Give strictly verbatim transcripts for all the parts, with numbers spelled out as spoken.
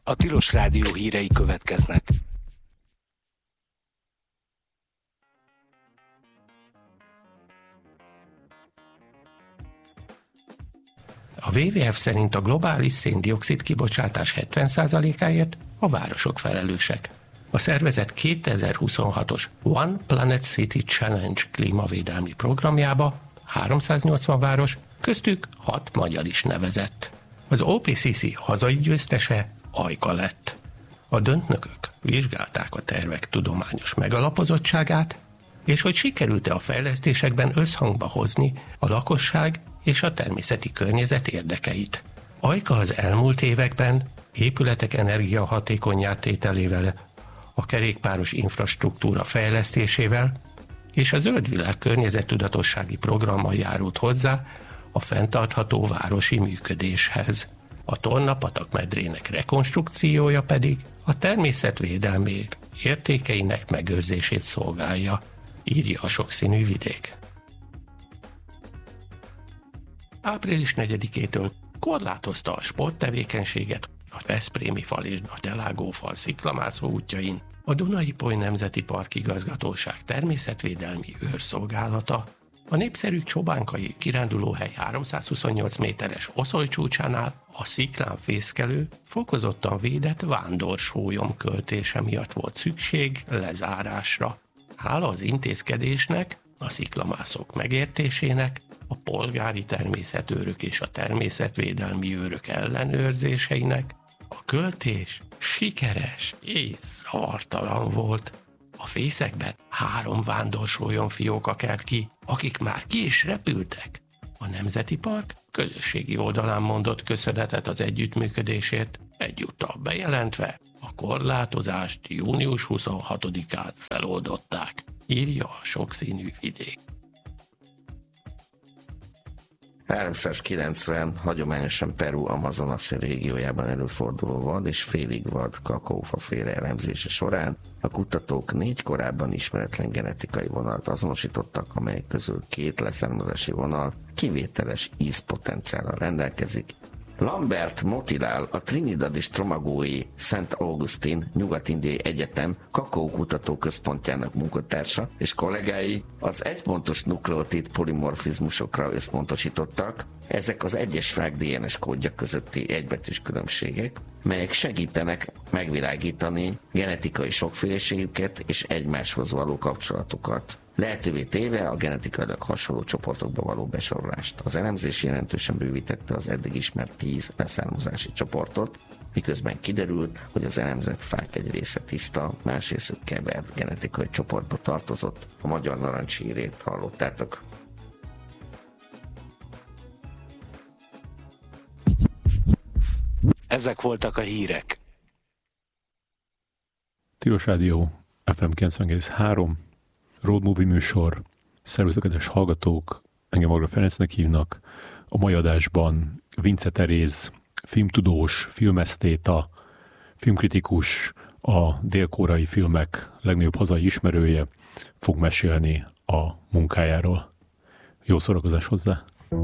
A Tilos Rádió hírei következnek. A dupla vé vé ef szerint a globális szén-dioxid kibocsátás hetven százalékáért a városok felelősek. A szervezet kétezer-huszonhatos One Planet City Challenge klímavédelmi programjába háromszáznyolcvan város, köztük hat magyar is nevezett. Az o pé cé cé hazai győztese Ajka lett. A döntnökök vizsgálták a tervek tudományos megalapozottságát, és hogy sikerült-e a fejlesztésekben összhangba hozni a lakosság és a természeti környezet érdekeit. Ajka az elmúlt években épületek energiahatékonnyá tételével, a kerékpáros infrastruktúra fejlesztésével és a Zöld Világ környezettudatossági programmal járult hozzá a fenntartható városi működéshez. A Torna-patak medrének rekonstrukciója pedig a természetvédelmi értékeinek megőrzését szolgálja, írja a Sokszínű Vidék. április negyedikétől korlátozta a sporttevékenységet a Veszprémi fal és a Delágó fal sziklamászó útjain a Dunai-Poly Nemzeti Park Igazgatóság természetvédelmi őrszolgálata. A népszerű Csobánkai kirándulóhely háromszázhuszonnyolc méteres oszolycsúcsánál a sziklán fészkelő, fokozottan védett vándorsólyom költése miatt volt szükség lezárásra. Hála az intézkedésnek, a sziklamászók megértésének, a polgári természetőrök és a természetvédelmi őrök ellenőrzéseinek a költés sikeres és zavartalan volt. A fészekben három vándorsolyon fióka kelt ki, akik már ki is repültek. A Nemzeti Park közösségi oldalán mondott köszönetet az együttműködésért, egyúttal bejelentve a korlátozást június huszonhatodikán feloldották, írja a Sokszínű Vidék. háromszázkilencven hagyományosan Peru amazonasi régiójában előforduló vad és félig vad kakaófaféle elemzése során a kutatók négy korábban ismeretlen genetikai vonalat azonosítottak, amelyek közül két leszármazási vonal kivételes ízpotenciállal rendelkezik. Lambert Motilal, a Trinidad és Tomagói Szent Augustin Nyugat-Indiai Egyetem kakaókutató központjának munkatársa és kollégái az egypontos nukleotid polimorfizmusokra összpontosítottak. Ezek az egyes fák dé en es kódja közötti egybetűs különbségek, melyek segítenek megvilágítani genetikai sokféleségüket és egymáshoz való kapcsolatokat, lehetővé téve a genetikailag hasonló csoportokba való besorolást. Az elemzés jelentősen bővítette az eddig ismert tíz leszármazási csoportot, miközben kiderült, hogy az elemzett fák egy része tiszta, másrészt kevert genetikai csoportba tartozott. A magyar narancshírét hallottátok. Ezek voltak a hírek. Tilos Rádió ef em kilencven egész három Road Movie műsor. Szervusztok, kedves hallgatók, engem Varga Ferencnek hívnak. A mai adásban Vince Teréz, filmtudós, filmesztéta, filmkritikus, a dél-koreai filmek legnagyobb hazai ismerője fog mesélni a munkájáról. Jó szórakozás hozzá!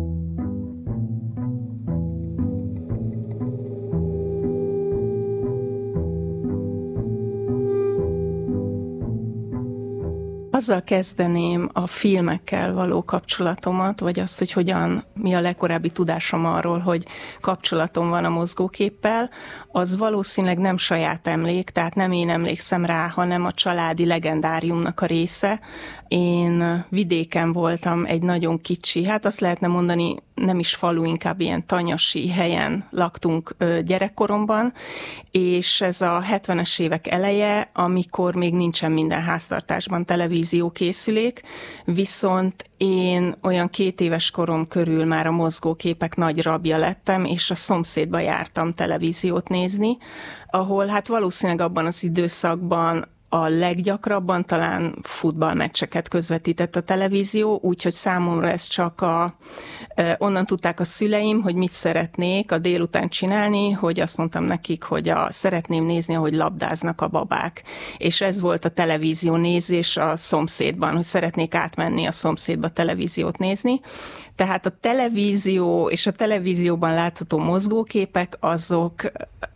Azzal kezdeném a filmekkel való kapcsolatomat, vagy azt, hogy hogyan, mi a legkorábbi tudásom arról, hogy kapcsolatom van a mozgóképpel, az valószínűleg nem saját emlék, tehát nem én emlékszem rá, hanem a családi legendáriumnak a része. Én vidéken voltam egy nagyon kicsi, hát azt lehetne mondani, nem is falu, inkább ilyen tanyasi helyen laktunk gyerekkoromban, és ez a hetvenes évek eleje, amikor még nincsen minden háztartásban televíziókészülék, viszont én olyan két éves korom körül már a mozgóképek nagy rabja lettem, és a szomszédba jártam televíziót nézni, ahol hát valószínűleg abban az időszakban a leggyakrabban talán futballmeccseket közvetített a televízió, úgyhogy számomra ez csak a, onnan tudták a szüleim, hogy mit szeretnék a délután csinálni, hogy azt mondtam nekik, hogy a, szeretném nézni, ahogy labdáznak a babák. És ez volt a televízió nézés a szomszédban, hogy szeretnék átmenni a szomszédba televíziót nézni. Tehát a televízió és a televízióban látható mozgóképek azok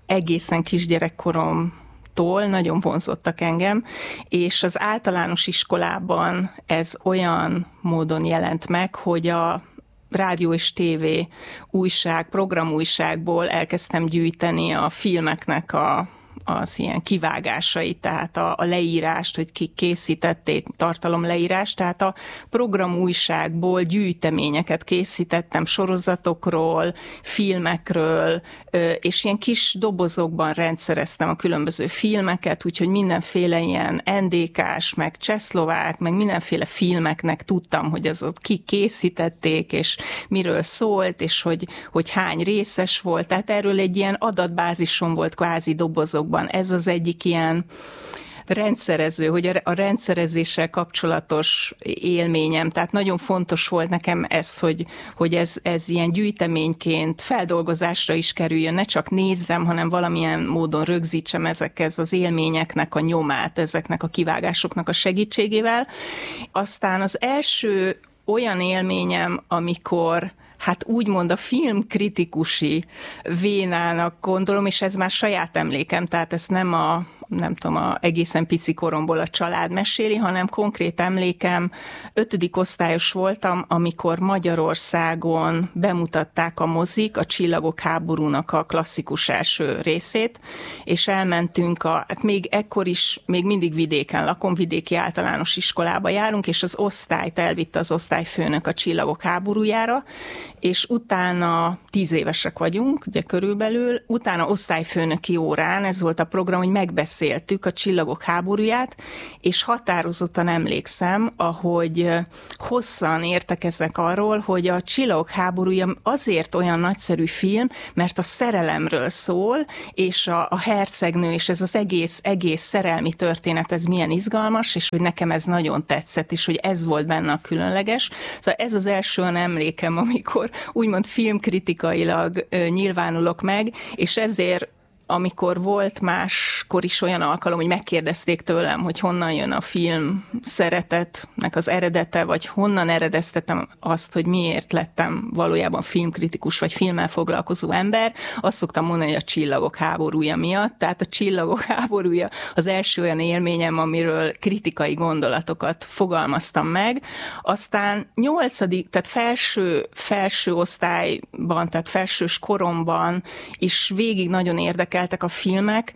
egészen kisgyerekkorom tól nagyon vonzottak engem, és az általános iskolában ez olyan módon jelent meg, hogy a rádió és tévé újság, programújságból elkezdtem gyűjteni a filmeknek a az ilyen kivágásait, tehát a, a leírást, hogy kik készítették, tartalomleírást, tehát a programújságból gyűjteményeket készítettem sorozatokról, filmekről, és ilyen kis dobozokban rendszereztem a különböző filmeket, úgyhogy mindenféle ilyen en dé ká-s, meg csehszlovák, meg mindenféle filmeknek tudtam, hogy az ott kik készítették, és miről szólt, és hogy, hogy hány részes volt, tehát erről egy ilyen adatbázisom volt kvázi dobozokban. Ez az egyik ilyen rendszerező, hogy a rendszerezéssel kapcsolatos élményem, tehát nagyon fontos volt nekem ez, hogy, hogy ez, ez ilyen gyűjteményként feldolgozásra is kerüljön, ne csak nézzem, hanem valamilyen módon rögzítsem ezekhez az élményeknek a nyomát, ezeknek a kivágásoknak a segítségével. Aztán az első olyan élményem, amikor hát úgymond a filmkritikusi vénának gondolom, és ez már saját emlékem, tehát ezt nem a, nem tudom, a egészen pici koromból a család meséli, hanem konkrét emlékem, ötödik osztályos voltam, amikor Magyarországon bemutatták a mozik, a Csillagok háborúnak a klasszikus első részét, és elmentünk a, hát még ekkor is, még mindig vidéken lakom, vidéki általános iskolába járunk, és az osztályt elvitte az osztályfőnök a Csillagok háborújára, és utána tíz évesek vagyunk, ugye körülbelül, utána osztályfőnöki órán, ez volt a program, hogy megbeszéltük a Csillagok háborúját, és határozottan emlékszem, ahogy hosszan értekeznek arról, hogy a Csillagok háborúja azért olyan nagyszerű film, mert a szerelemről szól, és a, a hercegnő, és ez az egész, egész szerelmi történet, ez milyen izgalmas, és hogy nekem ez nagyon tetszett, és hogy ez volt benne a különleges. Szóval ez az első olyan emlékem, amikor úgymond filmkritikailag nyilvánulok meg, és ezért amikor volt máskor is olyan alkalom, hogy megkérdezték tőlem, hogy honnan jön a film szeretetnek az eredete, vagy honnan eredeztetem azt, hogy miért lettem valójában filmkritikus, vagy filmmel foglalkozó ember, azt szoktam mondani, hogy a Csillagok háborúja miatt. Tehát a Csillagok háborúja az első olyan élményem, amiről kritikai gondolatokat fogalmaztam meg. Aztán nyolcadik, tehát felső, felső osztályban, tehát felsős koromban is végig nagyon érdekel a filmek,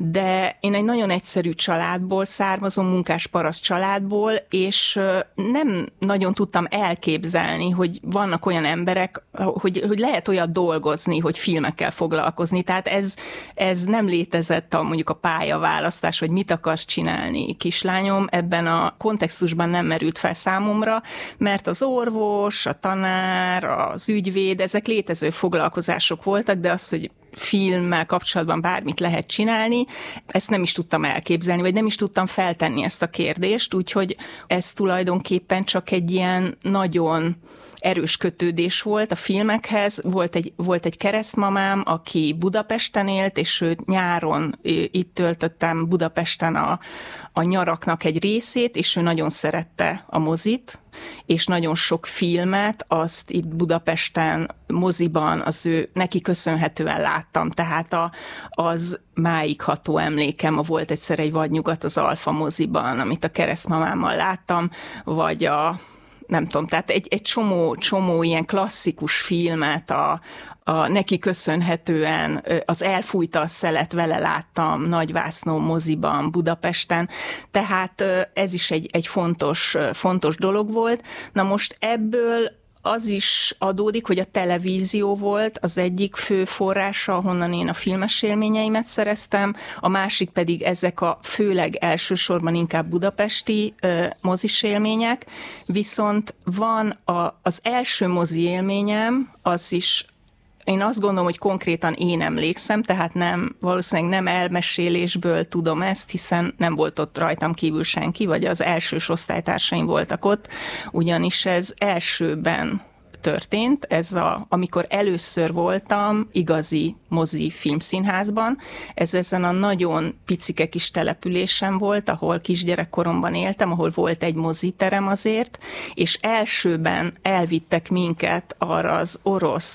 de én egy nagyon egyszerű családból származom, munkás paraszt családból, és nem nagyon tudtam elképzelni, hogy vannak olyan emberek, hogy, hogy lehet olyat dolgozni, hogy filmekkel foglalkozni. Tehát ez, ez nem létezett a, mondjuk a pályaválasztás, hogy mit akarsz csinálni, kislányom, ebben a kontextusban nem merült fel számomra, mert az orvos, a tanár, az ügyvéd, ezek létező foglalkozások voltak, de az, hogy filmmel kapcsolatban bármit lehet csinálni, ezt nem is tudtam elképzelni, vagy nem is tudtam feltenni ezt a kérdést, úgyhogy ez tulajdonképpen csak egy ilyen nagyon erős kötődés volt a filmekhez. Volt egy, volt egy keresztmamám, aki Budapesten élt, és ő nyáron itt töltöttem Budapesten a, a nyaraknak egy részét, és ő nagyon szerette a mozit, és nagyon sok filmet, azt itt Budapesten, moziban, az ő, neki köszönhetően láttam. Tehát a, az máig ható emlékem, a volt egyszer egy vadnyugat az Alfa moziban, amit a keresztmamámmal láttam, vagy a nem tudom, tehát egy, egy csomó, csomó ilyen klasszikus filmet a, a, neki köszönhetően az Elfújta a szelet, vele láttam Nagyvásznó moziban, Budapesten, tehát ez is egy, egy fontos, fontos dolog volt. Na most ebből az is adódik, hogy a televízió volt az egyik fő forrása, ahonnan én a filmes élményeimet szereztem, a másik pedig ezek a főleg elsősorban inkább budapesti ö, mozis élmények, viszont van a, az első mozi élményem, az is én azt gondolom, hogy konkrétan én emlékszem, tehát nem, valószínűleg nem elmesélésből tudom ezt, hiszen nem volt ott rajtam kívül senki, vagy az elsős osztálytársaim voltak ott, ugyanis ez elsőben történt, ez a, amikor először voltam igazi mozi filmszínházban, ez ezen a nagyon picike kis településen volt, ahol kisgyerekkoromban éltem, ahol volt egy moziterem azért, és elsőben elvittek minket arra az orosz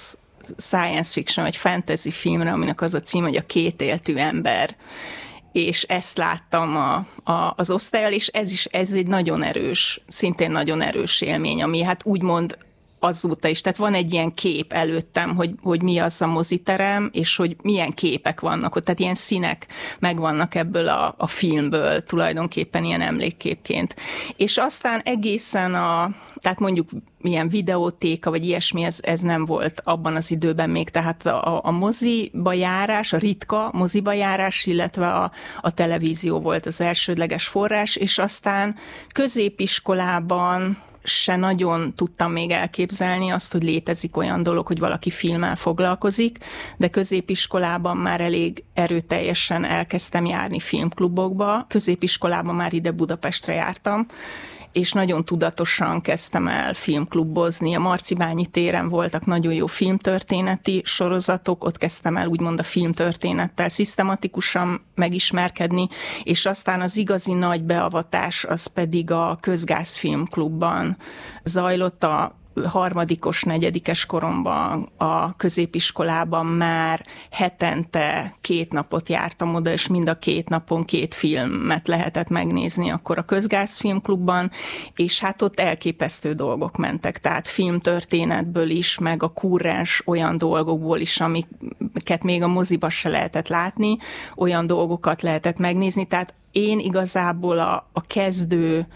science fiction vagy fantasy filmre, aminek az a cím, hogy A kétéltű ember. És ezt láttam a, a, az osztállyal, és ez is ez egy nagyon erős, szintén nagyon erős élmény, ami hát úgymond azóta is, tehát van egy ilyen kép előttem, hogy, hogy mi az a moziterem, és hogy milyen képek vannak ott, tehát ilyen színek megvannak ebből a, a filmből tulajdonképpen ilyen emlékképként. És aztán egészen a, tehát mondjuk milyen videótéka, vagy ilyesmi, ez, ez nem volt abban az időben még, tehát a, a moziba járás, a ritka moziba járás, illetve a, a televízió volt az elsődleges forrás, és aztán középiskolában se nagyon tudtam még elképzelni azt, hogy létezik olyan dolog, hogy valaki filmmel foglalkozik, de középiskolában már elég erőteljesen elkezdtem járni filmklubokba. Középiskolában már ide Budapestre jártam, és nagyon tudatosan kezdtem el filmklubozni. A Marcibányi téren voltak nagyon jó filmtörténeti sorozatok, ott kezdtem el úgymond a filmtörténettel szisztematikusan megismerkedni, és aztán az igazi nagy beavatás az pedig a Közgáz Filmklubban zajlott. A harmadikos, negyedikes koromban a középiskolában már hetente két napot jártam oda, és mind a két napon két filmet lehetett megnézni akkor a Közgáz Filmklubban, és hát ott elképesztő dolgok mentek, tehát filmtörténetből is, meg a kurrens olyan dolgokból is, amiket még a moziba se lehetett látni, olyan dolgokat lehetett megnézni, tehát én igazából a, a kezdő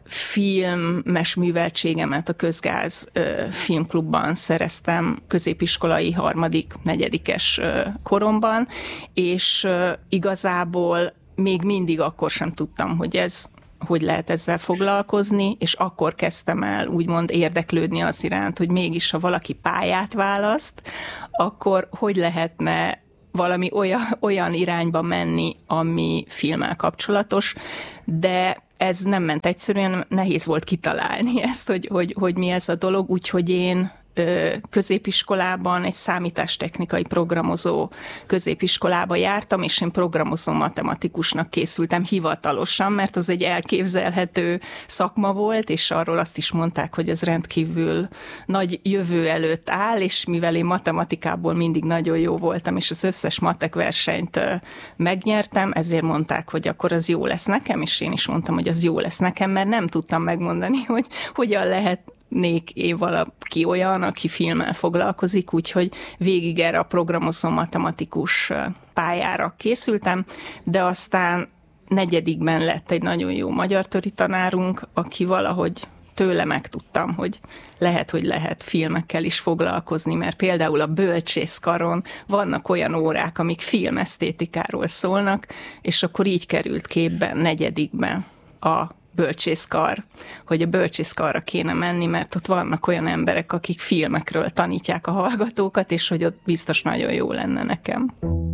filmes műveltségemet a Közgáz ö, Filmklubban szereztem középiskolai harmadik, negyedikes ö, koromban, és ö, igazából még mindig akkor sem tudtam, hogy ez hogy lehet ezzel foglalkozni, és akkor kezdtem el úgymond érdeklődni az iránt, hogy mégis, ha valaki pályát választ, akkor hogy lehetne valami olyan, olyan irányba menni, ami filmmel kapcsolatos, de ez nem ment egyszerűen, nehéz volt kitalálni ezt, hogy, hogy, hogy mi ez a dolog, úgyhogy én középiskolában egy számítástechnikai programozó középiskolába jártam, és én programozó matematikusnak készültem hivatalosan, mert az egy elképzelhető szakma volt, és arról azt is mondták, hogy ez rendkívül nagy jövő előtt áll, és mivel én matematikából mindig nagyon jó voltam, és az összes matek versenyt megnyertem, ezért mondták, hogy akkor az jó lesz nekem, és én is mondtam, hogy az jó lesz nekem, mert nem tudtam megmondani, hogy hogyan lehet nék én valaki olyan, aki filmmel foglalkozik, úgyhogy végig erre a programozó matematikus pályára készültem, de aztán negyedikben lett egy nagyon jó magyar töri tanárunk, aki valahogy tőle megtudtam, hogy lehet, hogy lehet filmekkel is foglalkozni, mert például a bölcsészkaron vannak olyan órák, amik filmesztétikáról szólnak, és akkor így került képben negyedikben a bölcsészkar, hogy a bölcsészkarra kéne menni, mert ott vannak olyan emberek, akik filmekről tanítják a hallgatókat, és hogy ott biztos nagyon jó lenne nekem.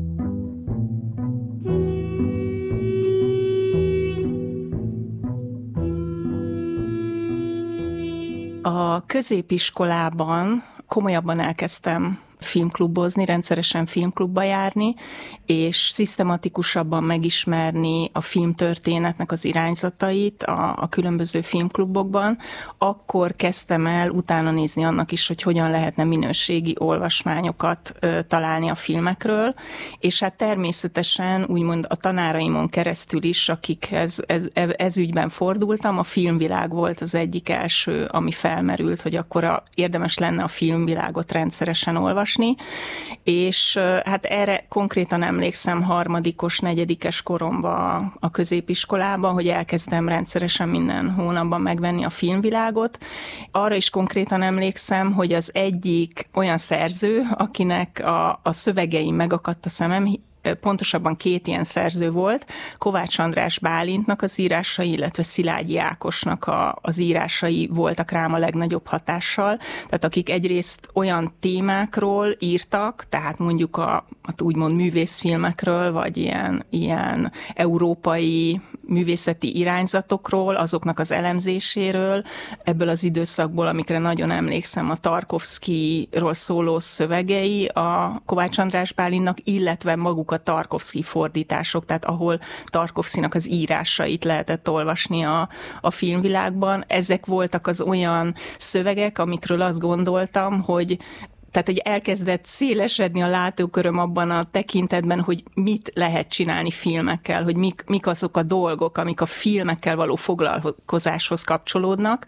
A középiskolában komolyabban elkezdtem filmklubozni, rendszeresen filmklubba járni, és szisztematikusabban megismerni a filmtörténetnek az irányzatait a, a különböző filmklubokban, akkor kezdtem el utána nézni annak is, hogy hogyan lehetne minőségi olvasmányokat ö, találni a filmekről, és hát természetesen úgymond a tanáraimon keresztül is, akikhez ez, ez ügyben fordultam, a Filmvilág volt az egyik első, ami felmerült, hogy akkor a, érdemes lenne a Filmvilágot rendszeresen olvasni, és hát erre konkrétan emlékszem harmadikos, negyedikes koromban a középiskolában, hogy elkezdtem rendszeresen minden hónapban megvenni a Filmvilágot. Arra is konkrétan emlékszem, hogy az egyik olyan szerző, akinek a, a szövegei megakadt a szemem, pontosabban két ilyen szerző volt, Kovács András Bálintnak az írásai, illetve Szilágyi Ákosnak a, az írásai voltak rám a legnagyobb hatással, tehát akik egyrészt olyan témákról írtak, tehát mondjuk a, a úgymond művészfilmekről, vagy ilyen, ilyen európai művészeti irányzatokról, azoknak az elemzéséről, ebből az időszakból, amikre nagyon emlékszem, a Tarkovszkiról szóló szövegei a Kovács András Bálintnak, illetve maguk a Tarkovszki fordítások, tehát ahol Tarkovszkinak az írásait lehetett olvasni a, a Filmvilágban. Ezek voltak az olyan szövegek, amikről azt gondoltam, hogy tehát hogy elkezdett szélesedni a látóköröm abban a tekintetben, hogy mit lehet csinálni filmekkel, hogy mik, mik azok a dolgok, amik a filmekkel való foglalkozáshoz kapcsolódnak,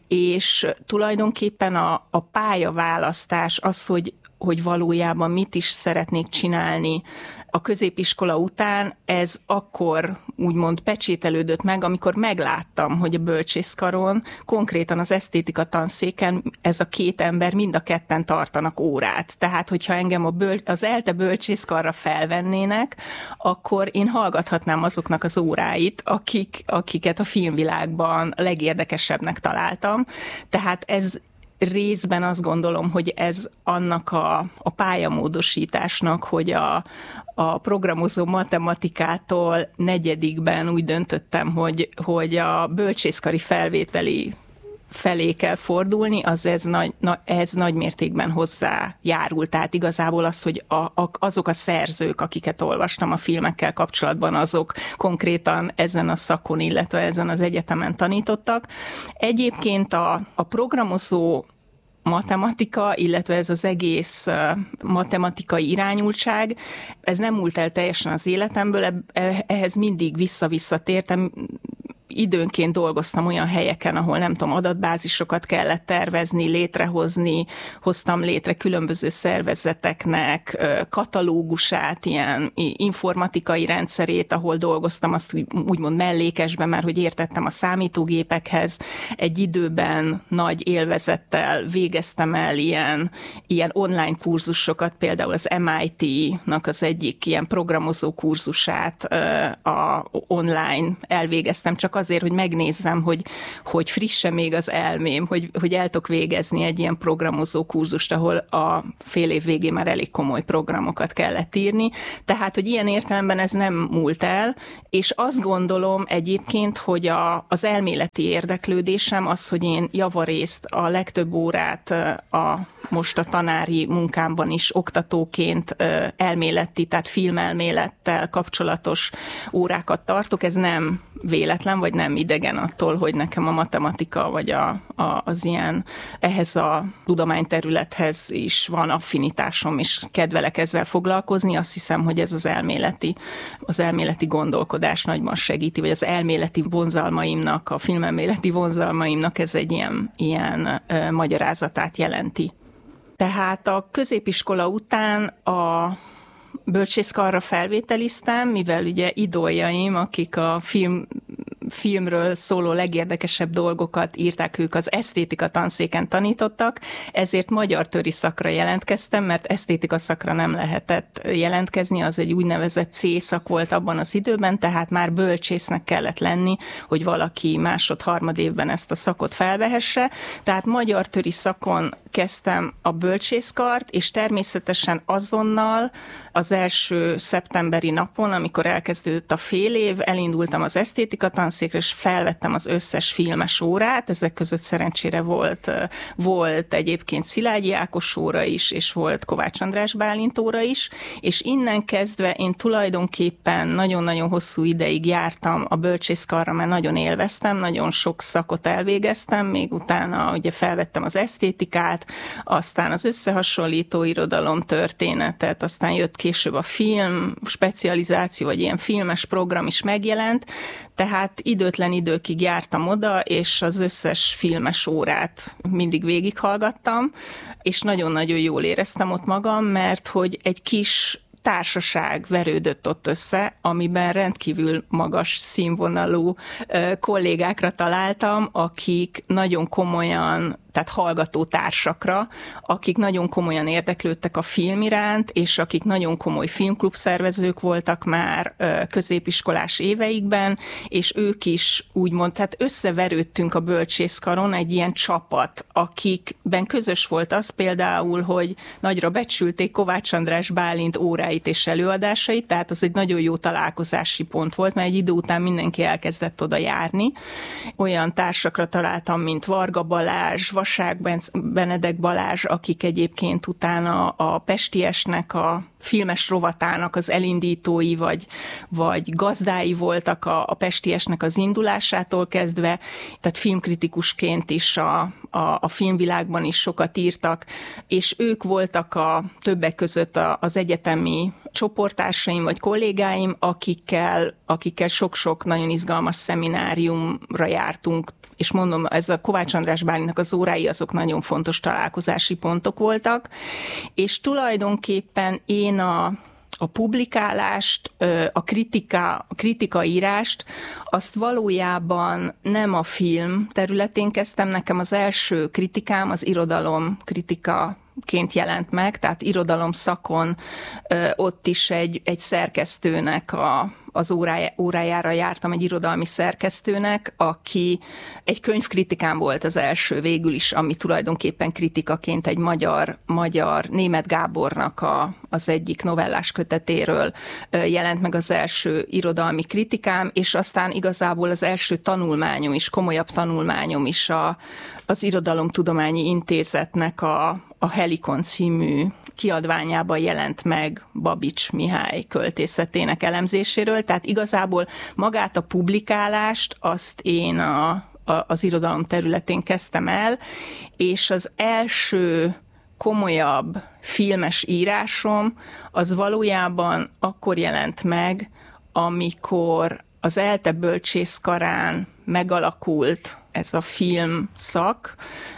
és tulajdonképpen a, a pályaválasztás, az, hogy, hogy valójában mit is szeretnék csinálni a középiskola után, ez akkor úgymond pecsételődött meg, amikor megláttam, hogy a bölcsészkaron, konkrétan az esztétika tanszéken ez a két ember mind a ketten tartanak órát. Tehát, hogyha engem a böl- az ELTE bölcsészkarra felvennének, akkor én hallgathatnám azoknak az óráit, akik, akiket a filmvilágban legérdekesebbnek találtam. Tehát ez részben azt gondolom, hogy ez annak a, a pályamódosításnak, hogy a, a programozó matematikától negyedikben úgy döntöttem, hogy, hogy a bölcsészkari felvételi felé kell fordulni, az ez nagy, na, ez nagy mértékben hozzájárult. Tehát igazából az, hogy a, a, azok a szerzők, akiket olvastam a filmekkel kapcsolatban, azok konkrétan ezen a szakon, illetve ezen az egyetemen tanítottak. Egyébként a, a programozó matematika, illetve ez az egész matematikai irányultság, ez nem múlt el teljesen az életemből, ehhez mindig vissza-visszatértem. Időnként dolgoztam olyan helyeken, ahol nem tudom, adatbázisokat kellett tervezni, létrehozni, hoztam létre különböző szervezeteknek katalógusát, ilyen informatikai rendszerét, ahol dolgoztam azt úgy, úgymond mellékesben, mert hogy értettem a számítógépekhez. Egy időben nagy élvezettel végeztem el ilyen, ilyen online kurzusokat, például az em i té-nak az egyik ilyen programozó kurzusát a online elvégeztem, csak azért, hogy megnézzem, hogy, hogy frisse még az elmém, hogy, hogy el tudok végezni egy ilyen programozó kurzust, ahol a fél év végén már elég komoly programokat kellett írni. Tehát, hogy ilyen értelemben ez nem múlt el, és azt gondolom egyébként, hogy a, az elméleti érdeklődésem az, hogy én javarészt a legtöbb órát a most a tanári munkámban is oktatóként elméleti, tehát filmelmélettel kapcsolatos órákat tartok. Ez nem véletlen, vagy nem idegen attól, hogy nekem a matematika, vagy a, a, az ilyen ehhez a tudományterülethez is van affinitásom, és kedvelek ezzel foglalkozni. Azt hiszem, hogy ez az elméleti, az elméleti gondolkodás nagyban segíti, vagy az elméleti vonzalmaimnak, a filmelméleti vonzalmaimnak ez egy ilyen, ilyen ö, magyarázatát jelenti. Tehát a középiskola után a bölcsészkarra felvételiztem, mivel ugye idoljaim, akik a film, filmről szóló legérdekesebb dolgokat írták, ők az esztétika tanszéken tanítottak, ezért magyar töri szakra jelentkeztem, mert esztétika szakra nem lehetett jelentkezni, az egy úgynevezett C szak volt abban az időben, tehát már bölcsésznek kellett lenni, hogy valaki másod-harmad évben ezt a szakot felvehesse. Tehát magyar töri szakon kezdtem a bölcsészkart, és természetesen azonnal az első szeptemberi napon, amikor elkezdődött a fél év, elindultam az esztétika tanszékre, és felvettem az összes filmes órát, ezek között szerencsére volt, volt egyébként Szilágyi Ákos óra is, és volt Kovács András Bálint óra is, és innen kezdve én tulajdonképpen nagyon-nagyon hosszú ideig jártam a bölcsészkarra, mert nagyon élveztem, nagyon sok szakot elvégeztem, még utána ugye felvettem az esztétikát, aztán az összehasonlító irodalom történetet, aztán jött később a film specializáció, vagy ilyen filmes program is megjelent, tehát időtlen időkig jártam oda, és az összes filmes órát mindig végighallgattam, és nagyon-nagyon jól éreztem ott magam, mert hogy egy kis társaság verődött ott össze, amiben rendkívül magas színvonalú kollégákra találtam, akik nagyon komolyan, tehát hallgató társakra, akik nagyon komolyan érdeklődtek a film iránt, és akik nagyon komoly filmklub szervezők voltak már középiskolás éveikben, és ők is úgymond, tehát összeverődtünk a bölcsészkaron egy ilyen csapat, akikben közös volt az például, hogy nagyra becsülték Kovács András Bálint óráit és előadásait, tehát az egy nagyon jó találkozási pont volt, mert egy idő után mindenki elkezdett oda járni. Olyan társakra találtam, mint Varga Balázs, Vasák Benedek Balázs, akik egyébként utána a Pestiesnek a filmes rovatának az elindítói, vagy, vagy gazdái voltak a, a Pestiesnek az indulásától kezdve, tehát filmkritikusként is a, a, a filmvilágban is sokat írtak, és ők voltak a többek között a, az egyetemi csoporttársaim vagy kollégáim, akikkel, akikkel sok-sok nagyon izgalmas szemináriumra jártunk, és mondom, ez a Kovács András Bálintnak az órái, azok nagyon fontos találkozási pontok voltak, és tulajdonképpen én a, a publikálást, a kritika, a kritikaírást, azt valójában nem a film területén kezdtem, nekem az első kritikám az irodalom kritika ként jelent meg, tehát irodalom szakon ö, ott is egy, egy szerkesztőnek a, az órája, órájára jártam, egy irodalmi szerkesztőnek, aki egy könyvkritikán volt az első végül is, ami tulajdonképpen kritikaként egy magyar, magyar Németh Gábornak a, az egyik novellás kötetéről ö, jelent meg az első irodalmi kritikám, és aztán igazából az első tanulmányom is, komolyabb tanulmányom is a, az Irodalomtudományi Intézetnek a a Helikon című kiadványában jelent meg Babics Mihály költészetének elemzéséről, tehát igazából magát a publikálást azt én a, a, az irodalom területén kezdtem el, és az első komolyabb filmes írásom az valójában akkor jelent meg, amikor az ELTE bölcsészkarán megalakult ez a filmszak,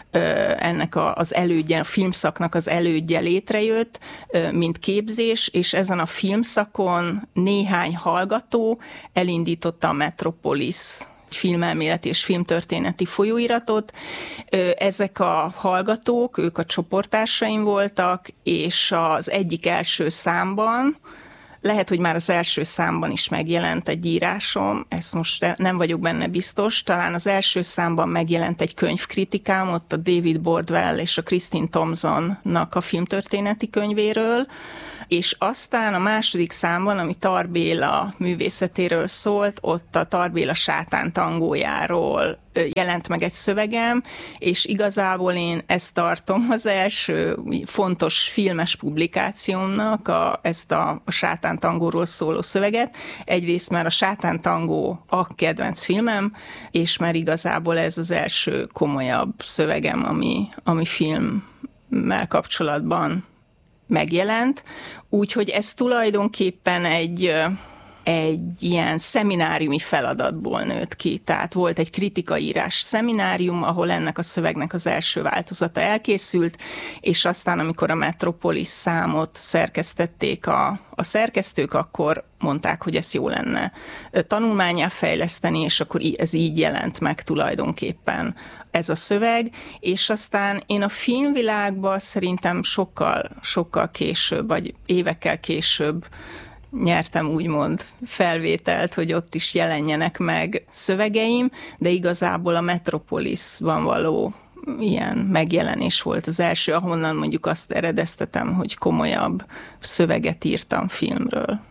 ennek az elődje, a filmszaknak az elődje létrejött, mint képzés, és ezen a filmszakon néhány hallgató elindította a Metropolis filmelméleti és filmtörténeti folyóiratot. Ezek a hallgatók, ők a csoporttársaim voltak, és az egyik első számban, lehet, hogy már az első számban is megjelent egy írásom, ezt most nem vagyok benne biztos, talán az első számban megjelent egy könyvkritikám, ott a David Bordwell és a Christine Thompsonnak a filmtörténeti könyvéről, és aztán a második számban, ami Tar Béla művészetéről szólt, ott a Tar Béla Sátán tangójáról jelent meg egy szövegem, és igazából én ezt tartom az első fontos filmes publikációmnak, a, ezt a, a Sátán tangóról szóló szöveget. Egyrészt már a Sátán tangó a kedvenc filmem, és már igazából ez az első komolyabb szövegem, ami, ami filmmel kapcsolatban megjelent. Úgyhogy ez tulajdonképpen egy... egy ilyen szemináriumi feladatból nőtt ki. Tehát volt egy kritikaírás szeminárium, ahol ennek a szövegnek az első változata elkészült, és aztán, amikor a Metropolis számot szerkesztették a, a szerkesztők, akkor mondták, hogy ezt jó lenne tanulmánnyá fejleszteni, és akkor ez így jelent meg tulajdonképpen ez a szöveg, és aztán én a filmvilágban szerintem sokkal, sokkal később, vagy évekkel később nyertem úgymond felvételt, hogy ott is jelenjenek meg szövegeim, de igazából a Metropolisban való ilyen megjelenés volt az első, ahonnan mondjuk azt eredeztetem, hogy komolyabb szöveget írtam filmről.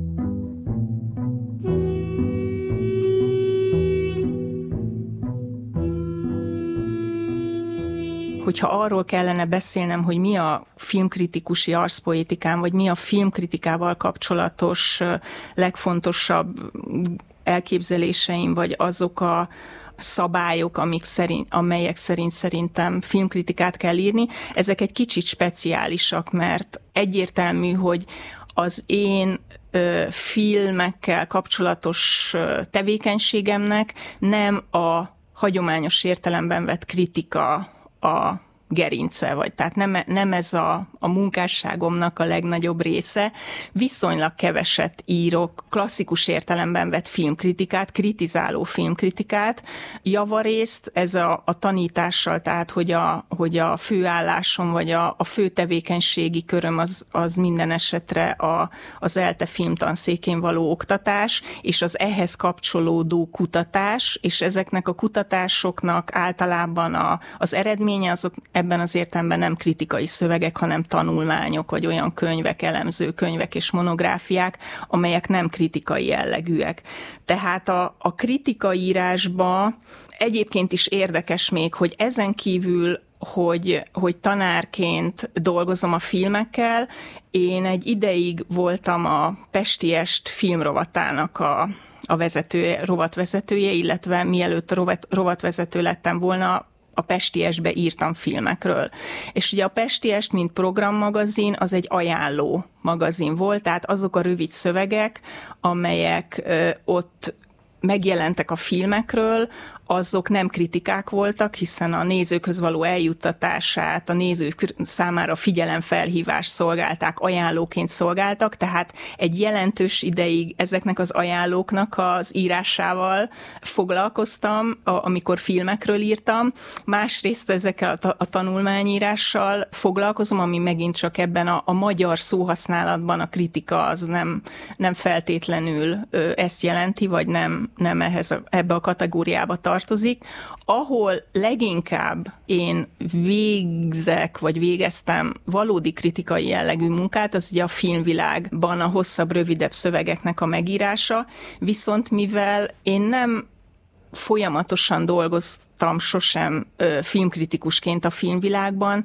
Hogyha arról kellene beszélnem, hogy mi a filmkritikusi arszpoétikám, vagy mi a filmkritikával kapcsolatos legfontosabb elképzeléseim, vagy azok a szabályok, amik szerint, amelyek szerint szerintem filmkritikát kell írni, ezek egy kicsit speciálisak, mert egyértelmű, hogy az én ö, filmekkel kapcsolatos ö, tevékenységemnek nem a hagyományos értelemben vett kritika a gerince, vagy tehát nem, nem ez a, a munkásságomnak a legnagyobb része. Viszonylag keveset írok klasszikus értelemben vett filmkritikát, kritizáló filmkritikát. Javarészt ez a, a tanítással, tehát hogy a, hogy a főállásom, vagy a, a fő tevékenységi köröm az, az minden esetre a, az ELTE filmtanszékén való oktatás, és az ehhez kapcsolódó kutatás, és ezeknek a kutatásoknak általában a, az eredménye azok ebben az értelemben nem kritikai szövegek, hanem tanulmányok, vagy olyan könyvek, elemző könyvek és monográfiák, amelyek nem kritikai jellegűek. Tehát a, a kritikaírásban egyébként is érdekes még, hogy ezen kívül hogy, hogy tanárként dolgozom a filmekkel. Én egy ideig voltam a Pesti Est filmrovatának a, a vezetője, rovatvezetője, illetve mielőtt a rovat, rovatvezető lettem volna, a Pesti Estbe írtam filmekről. És ugye a Pesti Est, mint programmagazin, az egy ajánló magazin volt, tehát azok a rövid szövegek, amelyek ö, ott megjelentek a filmekről, azok nem kritikák voltak, hiszen a nézőkhöz való eljuttatását, a nézők számára figyelemfelhívást szolgálták, ajánlóként szolgáltak, tehát egy jelentős ideig ezeknek az ajánlóknak az írásával foglalkoztam, amikor filmekről írtam. Másrészt ezekkel a tanulmányírással foglalkozom, ami megint csak ebben a, a magyar szóhasználatban a kritika az nem, nem feltétlenül ezt jelenti, vagy nem, nem ehhez, ebbe a kategóriába tartozik. tartozik, ahol leginkább én végzek, vagy végeztem valódi kritikai jellegű munkát, az ugye a filmvilágban a hosszabb, rövidebb szövegeknek a megírása, viszont mivel én nem folyamatosan dolgoztam sosem ö, filmkritikusként a filmvilágban,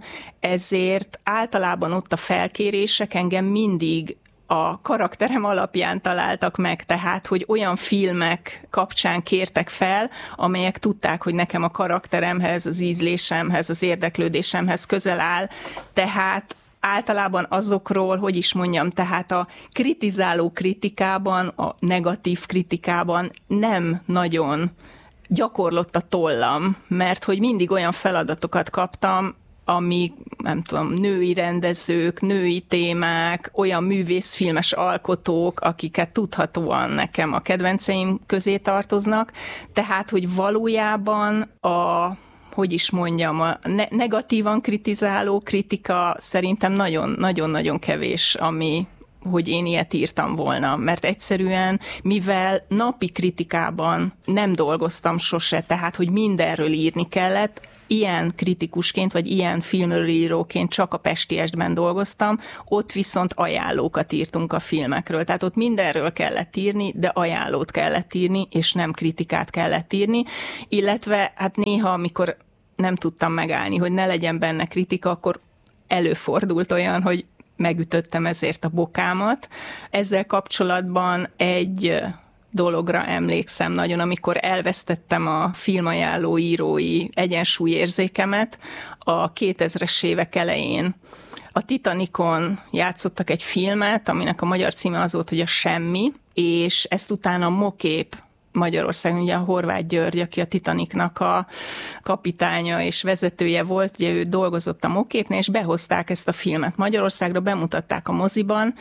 ezért általában ott a felkérések engem mindig a karakterem alapján találtak meg, tehát, hogy olyan filmek kapcsán kértek fel, amelyek tudták, hogy nekem a karakteremhez, az ízlésemhez, az érdeklődésemhez közel áll, tehát általában azokról, hogy is mondjam, tehát a kritizáló kritikában, a negatív kritikában nem nagyon gyakorlott a tollam, mert hogy mindig olyan feladatokat kaptam, ami, nem tudom, női rendezők, női témák, olyan művészfilmes alkotók, akiket tudhatóan nekem a kedvenceim közé tartoznak. Tehát, hogy valójában a, hogy is mondjam, a ne- negatívan kritizáló kritika szerintem nagyon-nagyon kevés, ami hogy én ilyet írtam volna, mert egyszerűen, mivel napi kritikában nem dolgoztam sose, tehát, hogy mindenről írni kellett, ilyen kritikusként, vagy ilyen filmíróként csak a Pesti Estben dolgoztam, ott viszont ajánlókat írtunk a filmekről. Tehát ott mindenről kellett írni, de ajánlót kellett írni, és nem kritikát kellett írni. Illetve hát néha, amikor nem tudtam megállni, hogy ne legyen benne kritika, akkor előfordult olyan, hogy megütöttem ezért a bokámat. Ezzel kapcsolatban egy dologra emlékszem nagyon, amikor elvesztettem a filmajánló írói egyensúlyérzékemet a kétezres évek elején. A Titanicon játszottak egy filmet, aminek a magyar címe az volt, hogy a Semmi, és ezt utána Mokép Magyarországon, ugye a Horváth György, aki a Titanicnak a kapitánya és vezetője volt, ugye ő dolgozott a Moképnél, és behozták ezt a filmet Magyarországra, bemutatták a moziban,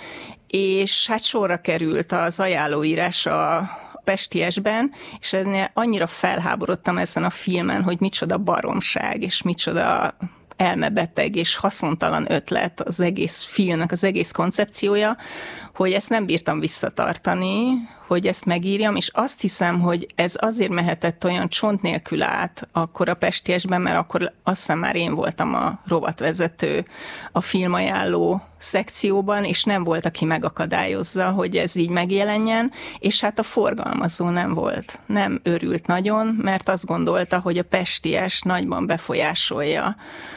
és hát sorra került az ajánlóírás a Pesti Estben, és ennél annyira felháborodtam ezen a filmen, hogy micsoda baromság, és micsoda elmebeteg és haszontalan ötlet az egész filmnek, az egész koncepciója, hogy ezt nem bírtam visszatartani, hogy ezt megírjam, és azt hiszem, hogy ez azért mehetett olyan csont nélkül át akkor a Pesti Estben, mert akkor azt hiszem már én voltam a rovatvezető a filmajánló szekcióban, és nem volt, aki megakadályozza, hogy ez így megjelenjen, és hát a forgalmazó nem volt. Nem örült nagyon, mert azt gondolta, hogy a Pesti Est nagyban befolyásolja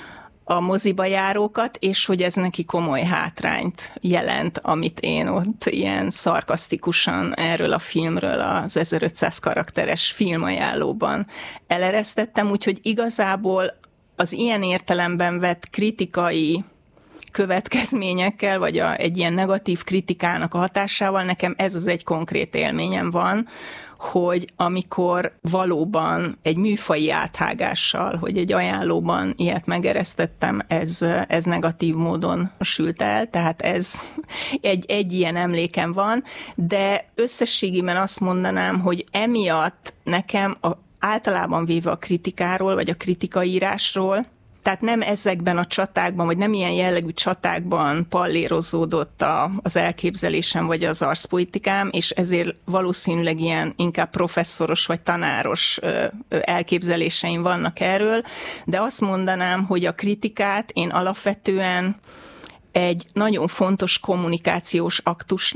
a moziba járókat, és hogy ez neki komoly hátrányt jelent, amit én ott ilyen szarkasztikusan erről a filmről az ezerötszáz karakteres filmajánlóban eleresztettem, úgyhogy igazából az ilyen értelemben vett kritikai következményekkel, vagy a, egy ilyen negatív kritikának a hatásával nekem ez az egy konkrét élményem van, hogy amikor valóban egy műfaji áthágással, hogy egy ajánlóban ilyet megeresztettem, ez, ez negatív módon sült el, tehát ez egy, egy ilyen emlékem van, de összességében azt mondanám, hogy emiatt nekem a, általában véve a kritikáról, vagy a kritikaírásról, tehát nem ezekben a csatákban, vagy nem ilyen jellegű csatákban pallérozódott a, az elképzelésem, vagy az arszpolitikám, és ezért valószínűleg ilyen inkább professzoros, vagy tanáros ö, ö, elképzeléseim vannak erről, de azt mondanám, hogy a kritikát én alapvetően egy nagyon fontos kommunikációs aktusnak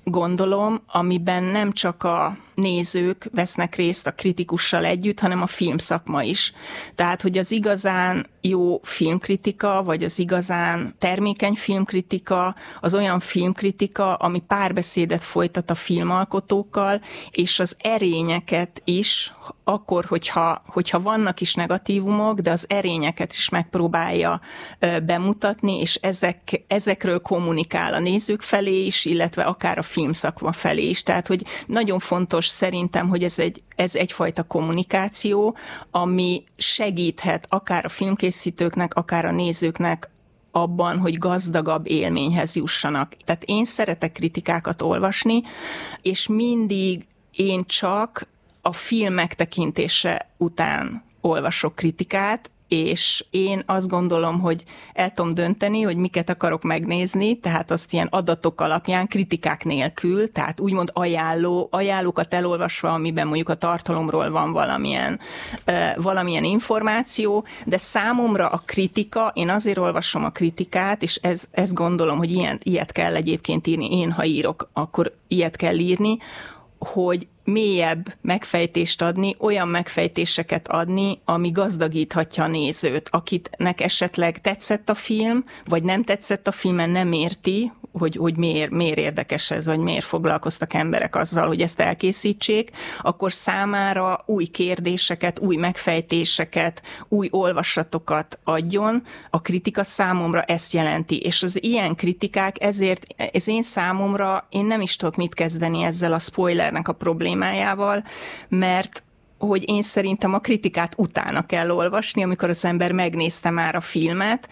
gondolom, amiben nem csak a nézők vesznek részt a kritikussal együtt, hanem a filmszakma is. Tehát, hogy az igazán jó filmkritika, vagy az igazán termékeny filmkritika, az olyan filmkritika, ami párbeszédet folytat a filmalkotókkal, és az erényeket is, akkor, hogyha, hogyha vannak is negatívumok, de az erényeket is megpróbálja bemutatni, és ezek, ezekről kommunikál a nézők felé is, illetve akár a filmszakma felé is. Tehát, hogy nagyon fontos szerintem, hogy ez, egy, ez egyfajta kommunikáció, ami segíthet akár a filmkészítőknek, akár a nézőknek abban, hogy gazdagabb élményhez jussanak. Tehát én szeretek kritikákat olvasni, és mindig én csak a film megtekintése után olvasok kritikát, és én azt gondolom, hogy el tudom dönteni, hogy miket akarok megnézni, tehát azt ilyen adatok alapján, kritikák nélkül, tehát úgymond ajánló, ajánlókat elolvasva, amiben mondjuk a tartalomról van valamilyen, valamilyen információ, de számomra a kritika, én azért olvasom a kritikát, és ez, ezt gondolom, hogy ilyen, ilyet kell egyébként írni, én ha írok, akkor ilyet kell írni, hogy mélyebb megfejtést adni, olyan megfejtéseket adni, ami gazdagíthatja a nézőt, akitnek esetleg tetszett a film, vagy nem tetszett a filmen, nem érti, hogy, hogy miért, miért érdekes ez, vagy miért foglalkoztak emberek azzal, hogy ezt elkészítsék, akkor számára új kérdéseket, új megfejtéseket, új olvasatokat adjon. A kritika számomra ezt jelenti, és az ilyen kritikák ezért, ez én számomra, én nem is tudok mit kezdeni ezzel a spoilernek a problémájával, mert hogy én szerintem a kritikát utána kell olvasni, amikor az ember megnézte már a filmet,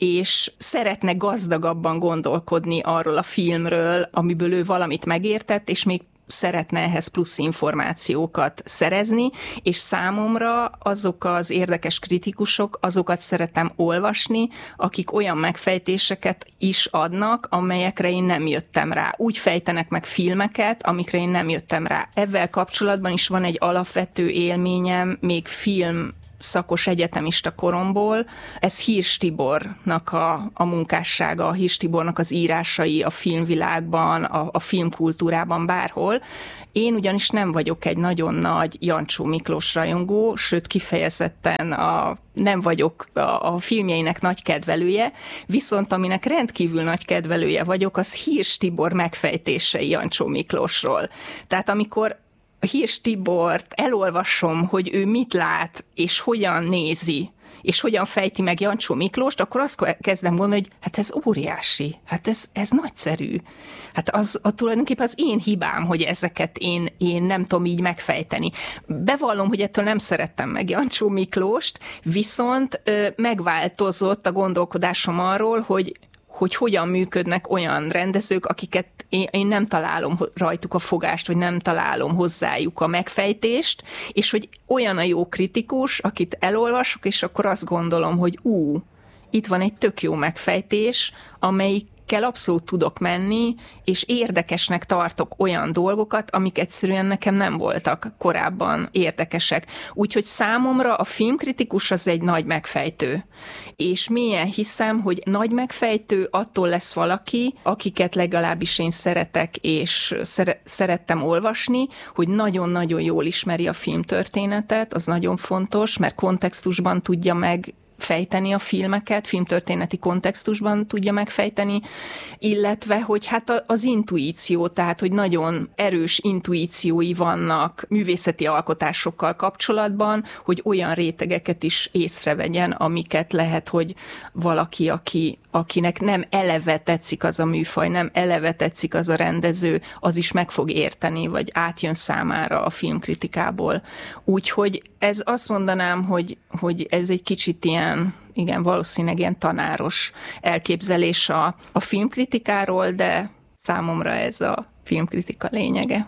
és szeretne gazdagabban gondolkodni arról a filmről, amiből ő valamit megértett, és még szeretne ehhez plusz információkat szerezni, és számomra azok az érdekes kritikusok, azokat szeretem olvasni, akik olyan megfejtéseket is adnak, amelyekre én nem jöttem rá. Úgy fejtenek meg filmeket, amikre én nem jöttem rá. Ezzel kapcsolatban is van egy alapvető élményem, még film szakos egyetemista koromból. Ez Hirsch Tibornak a, a munkássága, a Hirsch Tibornak az írásai a filmvilágban, a, a filmkultúrában, bárhol. Én ugyanis nem vagyok egy nagyon nagy Jancsó Miklós rajongó, sőt kifejezetten a, nem vagyok a, a filmjeinek nagy kedvelője, viszont aminek rendkívül nagy kedvelője vagyok, az Hirsch Tibor megfejtései Jancsó Miklósról. Tehát amikor a Hirsch Tibort elolvasom, hogy ő mit lát, és hogyan nézi, és hogyan fejti meg Jancsó Miklóst, akkor azt kezdem gondolni, hogy hát ez óriási, hát ez, ez nagyszerű. Hát az a, tulajdonképpen az én hibám, hogy ezeket én, én nem tudom így megfejteni. Bevallom, hogy ettől nem szerettem meg Jancsó Miklóst, viszont ö, megváltozott a gondolkodásom arról, hogy hogy hogyan működnek olyan rendezők, akiket én, én nem találom rajtuk a fogást, vagy nem találom hozzájuk a megfejtést, és hogy olyan a jó kritikus, akit elolvasok, és akkor azt gondolom, hogy ú, itt van egy tök jó megfejtés, amelyik kell abszolút tudok menni, és érdekesnek tartok olyan dolgokat, amik egyszerűen nekem nem voltak korábban érdekesek. Úgyhogy számomra a filmkritikus az egy nagy megfejtő. És mélyen hiszem, hogy nagy megfejtő attól lesz valaki, akiket legalábbis én szeretek, és szere- szerettem olvasni, hogy nagyon-nagyon jól ismeri a filmtörténetet, az nagyon fontos, mert kontextusban tudja meg fejteni a filmeket, filmtörténeti kontextusban tudja megfejteni, illetve, hogy hát az intuíció, tehát, hogy nagyon erős intuíciói vannak művészeti alkotásokkal kapcsolatban, hogy olyan rétegeket is észrevegyen, amiket lehet, hogy valaki, aki, akinek nem eleve tetszik az a műfaj, nem eleve tetszik az a rendező, az is meg fog érteni, vagy átjön számára a filmkritikából. Úgyhogy ez azt mondanám, hogy, hogy ez egy kicsit ilyen, igen, valószínűleg ilyen tanáros elképzelés a, a filmkritikáról, de számomra ez a filmkritika lényege.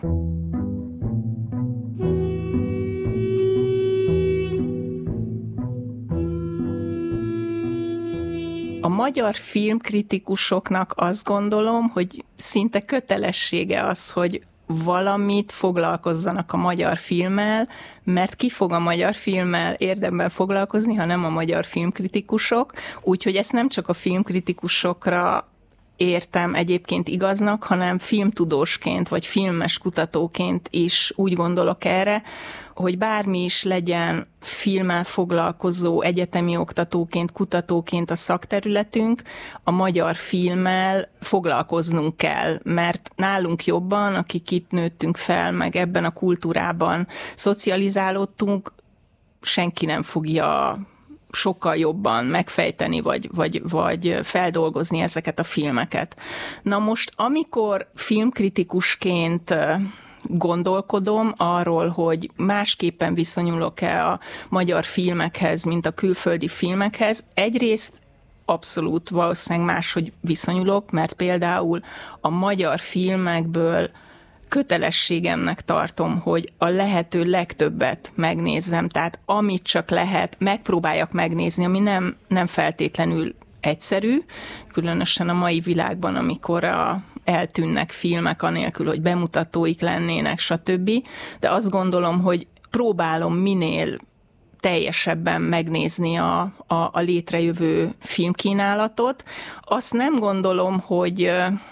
A magyar filmkritikusoknak azt gondolom, hogy szinte kötelessége az, hogy valamit foglalkozzanak a magyar filmmel, mert ki fog a magyar filmmel érdemben foglalkozni, ha nem a magyar filmkritikusok, úgyhogy ezt nem csak a filmkritikusokra értem egyébként igaznak, hanem filmtudósként vagy filmes kutatóként is úgy gondolok erre, hogy bármi is legyen filmmel foglalkozó egyetemi oktatóként, kutatóként a szakterületünk, a magyar filmmel foglalkoznunk kell, mert nálunk jobban, akik itt nőttünk fel, meg ebben a kultúrában szocializálódtunk, senki nem fogja sokkal jobban megfejteni, vagy, vagy, vagy feldolgozni ezeket a filmeket. Na most, amikor filmkritikusként gondolkodom arról, hogy másképpen viszonyulok-e a magyar filmekhez, mint a külföldi filmekhez, egyrészt abszolút valószínűleg máshogy viszonyulok, mert például a magyar filmekből kötelességemnek tartom, hogy a lehető legtöbbet megnézzem, tehát amit csak lehet, megpróbáljak megnézni, ami nem, nem feltétlenül egyszerű, különösen a mai világban, amikor a, eltűnnek filmek anélkül, hogy bemutatóik lennének, stb. De azt gondolom, hogy próbálom minél teljesebben megnézni a, a, a létrejövő filmkínálatot. Azt nem gondolom, hogy,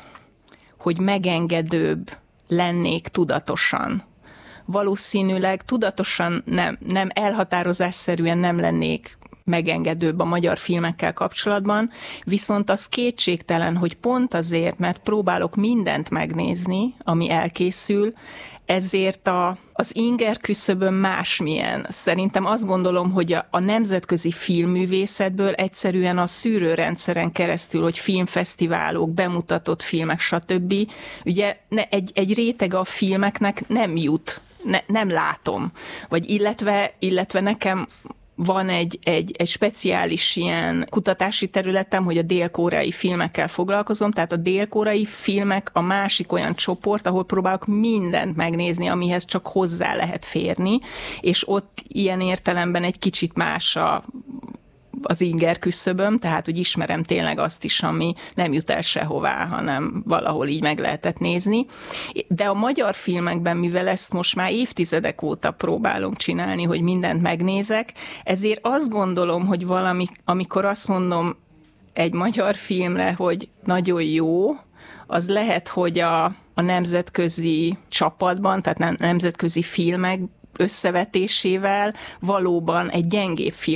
hogy megengedőbb lennék tudatosan. Valószínűleg tudatosan nem, nem elhatározásszerűen nem lennék megengedőbb a magyar filmekkel kapcsolatban, viszont az kétségtelen, hogy pont azért, mert próbálok mindent megnézni, ami elkészül, ezért a, az inger küszöbön másmilyen. Szerintem azt gondolom, hogy a, a nemzetközi filmművészetből egyszerűen a szűrőrendszeren keresztül, hogy filmfesztiválok, bemutatott filmek, stb. Ugye ne, egy, egy réteg a filmeknek nem jut, ne, nem látom. Vagy illetve, illetve nekem van egy, egy, egy speciális ilyen kutatási területem, hogy a dél-koreai filmekkel foglalkozom, tehát a dél-koreai filmek a másik olyan csoport, ahol próbálok mindent megnézni, amihez csak hozzá lehet férni, és ott ilyen értelemben egy kicsit más a az inger küszöböm, tehát hogy ismerem tényleg azt is, ami nem jut el sehová, hanem valahol így meg lehetett nézni. De a magyar filmekben, mivel ezt most már évtizedek óta próbálom csinálni, hogy mindent megnézek, ezért azt gondolom, hogy valami, amikor azt mondom egy magyar filmre, hogy nagyon jó, az lehet, hogy a, a nemzetközi csapatban, tehát nemzetközi filmek összevetésével valóban egy gyengébb film